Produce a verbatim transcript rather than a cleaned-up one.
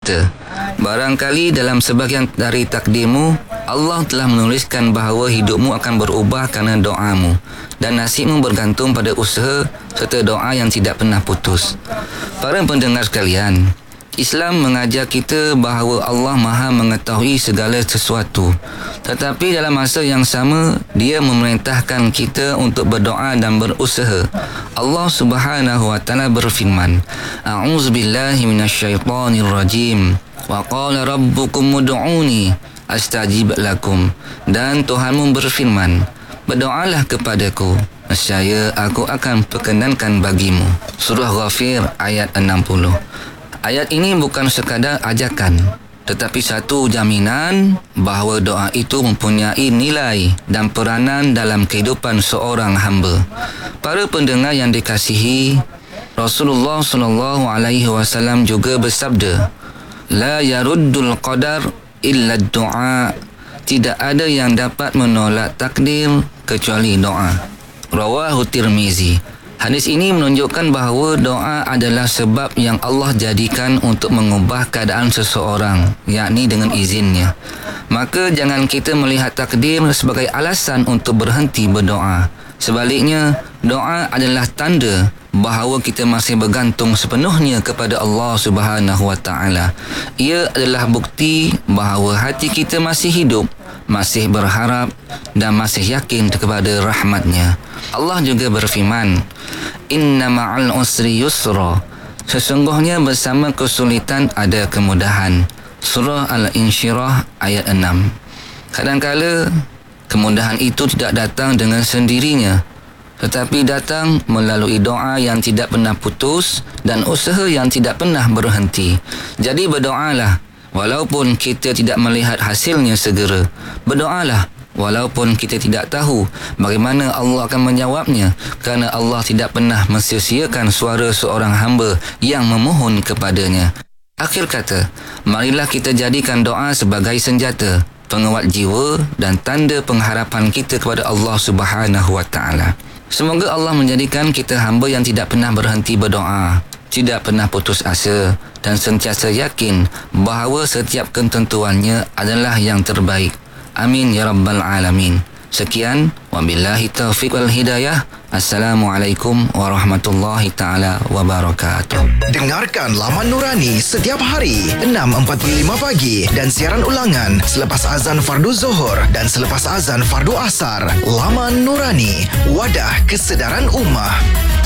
kita. Barangkali dalam sebahagian dari takdirmu, Allah telah menuliskan bahawa hidupmu akan berubah kerana doamu dan nasibmu bergantung pada usaha serta doa yang tidak pernah putus. Para pendengar sekalian, Islam mengajar kita bahawa Allah Maha mengetahui segala sesuatu. Tetapi dalam masa yang sama, Dia memerintahkan kita untuk berdoa dan berusaha. Allah Subhanahu wa taala berfirman, A'udzubillahi minasyaitonirrajim. Wa qala rabbukum ud'uni astajib lakum. Dan Tuhanmu berfirman, berdoalah kepadaku, nescaya aku akan perkenankan bagimu. Surah Ghafir ayat enam puluh. Ayat ini bukan sekadar ajakan, tetapi satu jaminan bahawa doa itu mempunyai nilai dan peranan dalam kehidupan seorang hamba. Para pendengar yang dikasihi, Rasulullah sallallahu alaihi wasallam juga bersabda, La yaruddul qadar illa doa. Tidak ada yang dapat menolak takdir kecuali doa. Rawahu Tirmizi. Hadis ini menunjukkan bahawa doa adalah sebab yang Allah jadikan untuk mengubah keadaan seseorang, yakni dengan izinnya. Maka jangan kita melihat takdir sebagai alasan untuk berhenti berdoa. Sebaliknya, doa adalah tanda bahawa kita masih bergantung sepenuhnya kepada Allah Subhanahu wa taala. Ia adalah bukti bahawa hati kita masih hidup, masih berharap dan masih yakin kepada rahmat-Nya. Allah juga berfirman, Inna ma'al usri yusra. Sesungguhnya bersama kesulitan ada kemudahan. Surah Al-Insyirah ayat enam. Kadangkala kemudahan itu tidak datang dengan sendirinya, tetapi datang melalui doa yang tidak pernah putus dan usaha yang tidak pernah berhenti. Jadi berdoalah walaupun kita tidak melihat hasilnya segera. Berdoalah walaupun kita tidak tahu bagaimana Allah akan menjawabnya, kerana Allah tidak pernah mensia-siakan suara seorang hamba yang memohon kepadanya. Akhir kata, marilah kita jadikan doa sebagai senjata, penguat jiwa dan tanda pengharapan kita kepada Allah Subhanahu wa taala. Semoga Allah menjadikan kita hamba yang tidak pernah berhenti berdoa, tidak pernah putus asa dan sentiasa yakin bahawa setiap ketentuannya adalah yang terbaik. Amin ya rabbal alamin. Sekian, wabillahi taufiq wal hidayah. Assalamualaikum warahmatullahi taala wabarakatuh. Dengarkan Laman Nurani setiap hari enam empat puluh lima pagi dan siaran ulangan selepas azan fardu Zuhur dan selepas azan fardu Asar. Laman Nurani, wadah kesedaran ummah.